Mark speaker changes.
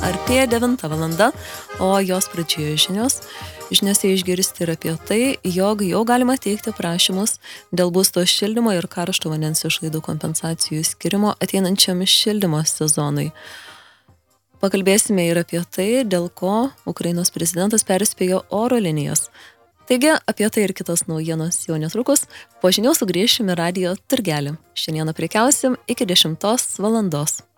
Speaker 1: artėja 9 valanda, o jos pradžioje žinios. Žiniose išgirsti ir apie tai, jog jau galima teikti prašymus dėl būsto šildymo ir karšto vandens išlaidų kompensacijų skirimo ateinančiam šildymo sezonui. Pakalbėsime ir apie tai, dėl ko Ukrainos prezidentas perspėjo oro linijas. Taigi, apie tai ir kitos naujienos jau netrukus. Po žinių sugrįšime radijo turgelį. Šiandieną prekiausim iki 10 valandos.